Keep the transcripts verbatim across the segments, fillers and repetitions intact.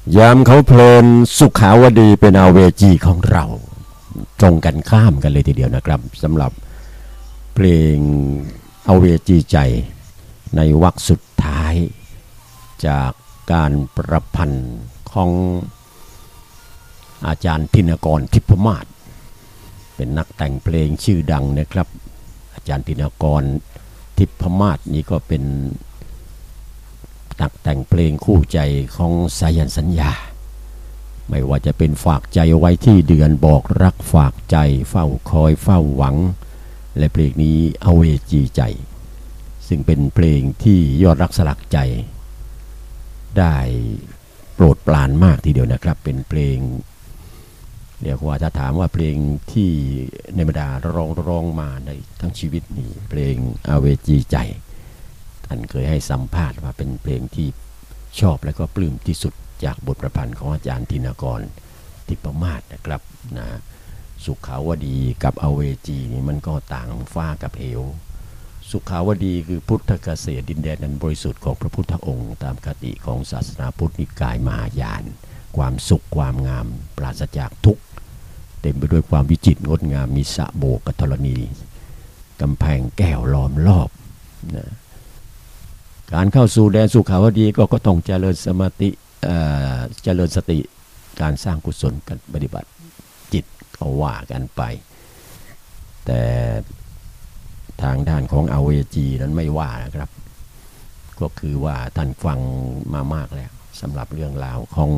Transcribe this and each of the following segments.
ยามเขาเพลินสุขาวดีเป็นอาเวจีของเราตรงกันข้ามกันเลยทีเดียวนะครับสำหรับเพลงอาเวจีใจในวรรคสุดท้ายจากการประพันธ์ของอาจารย์ธินกรทิพมาศเป็นนักแต่งเพลงชื่อดังนะครับอาจารย์ธินกรทิพมาศนี่ก็เป็นนักแต่งเพลงคู่ใจของสายันสัญญาไม่ว่าจะเป็นฝากใจไว้ที่เดือนบอกรักฝากใจเฝ้าคอยเฝ้าหวังและเพลงนี้เอาเวจีใจซึ่งเป็นเพลงที่ยอดรักสลักใจได้โปรดปรานมากทีเดียวนะครับเป็นเพลงเรียกว่าถ้าถามว่าเพลงที่ในบรรดาร้องร้องมาในทั้งชีวิตนี้เพลงเอาเวจีใจท่านเคยให้สัมภาษณ์ว่าเป็นเพลงที่ชอบและก็ปลื้มที่สุดจากบทประพันธ์ของอาจารย์ธินกรทิพมาศนะครับนะสุขาวดีกับเอาเวจีนี่มันก็ต่างฟ้ากับเหวสุขาวดีคือพุทธเกษตรดินแดนนั้นบริสุทธิ์ของพระพุทธองค์ตามคติของศาสนาพุทธนิกายมหายานความสุขความงามปราศจากทุกข์เต็มไปด้วยความวิจิตรงดงามมีสระโบกธรณีกำแพงแก้วล้อมรอบนะการเข้าสู่แดนสุขาวดีก็ก็ต้องเจริญสมาธิเจริญสติการสร้างกุศลกันปฏิบัติจิตก็ว่ากันไปแต่ทางด้านของเอาเวจีนั้นไม่ว่านะครับก็คือว่าท่านฟังมามากแล้วสำหรับเรื่องราวของ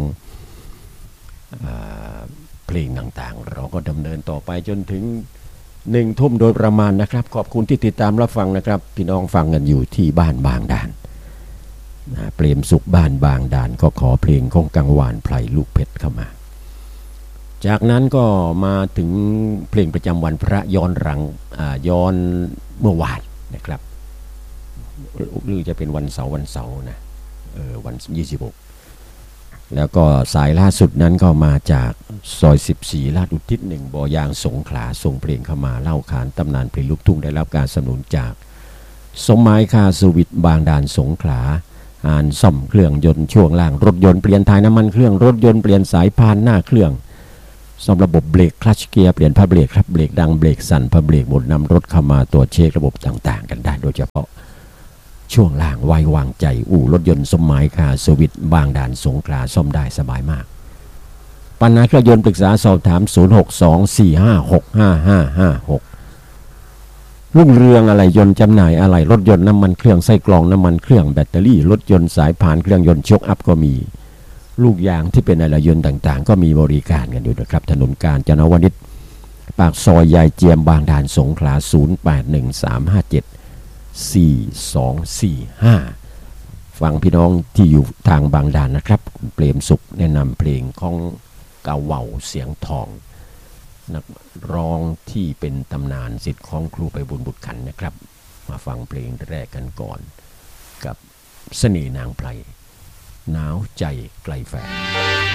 เพลงต่างๆเราก็ดำเนินต่อไปจนถึงหนึ่งทุ่มโดยประมาณนะครับขอบคุณที่ติดตามรับฟังนะครับพี่น้องฟังกันอยู่ที่บ้านบางด่านนะเปรมสุขบ้านบางด่านก็ขอเพลงของกังวานไพรลูกเพชรเข้ามาจากนั้นก็มาถึงเพลงประจำวันพระย้อนหลังย้อนเมื่อวานนะครับหรือจะเป็นวันเสาร์วันเสาร์นะเออวันยี่สิบหกแล้วก็สายล่าสุดนั้นก็มาจากซอยสิบสี่ลาดอุทิศหนึ่งบ่อยางสงขลาส่งเพลงเข้ามาเล่าขานตำนานเพลงลูกทุ่งได้รับการสนับสนุนจากสมหมายคาสวิทบางด่านสงขลาอ่านซ่อมเครื่องยนต์ช่วงล่างรถยนต์เปลี่ยนถ่ายน้ำมันเครื่องรถยนต์เปลี่ยนสายพานหน้าเครื่องซ่อมระบบเบรกคลัตช์เกียร์เปลี่ยนผ้าเบรกครับเบรกดังเบรกสั่นผ้าเบรกหมดนำรถเข้ามาตรวจเช็คระบบต่างๆกันได้โดยเฉพาะช่วงล่างไว้วางใจอู่รถยนต์สมหมายคาสวิทบางด่านสงขลาซ่อมได้สบายมากปัญหาเครื่องยนต์ปรึกษาสอบถามศูนย์ หก สอง สี่ ห้า หก ห้า ห้า ห้า หกรุ่งเรืองอะไรยนต์จำหน่ายอะไรรถยนต์น้ำมันเครื่องไส้กรองน้ำมันเครื่องแบตเตอรี่รถยนต์สายพานเครื่องยนต์ช็อคอัพก็มีลูกยางที่เป็นอะไรยนต์ต่างๆก็มีบริการกันอยู่นะครับถนนกาญจนวนิชปากซอยยายเจียมบางด่านสงขลาศูนย์ แปด หนึ่ง สาม ห้า เจ็ด สี่ สอง สี่ ห้าฟังพี่น้องที่อยู่ทางบางด่านนะครับเปรมสุขแนะนำเพลงของกาเหว่าเสียงทองนักร้องที่เป็นตำนานศิษย์ของครูไปบุญบุตรขันนะครับมาฟังเพลงแรกกันก่อนกับเสน่ห์นางไพรหนาวใจไกลแฟน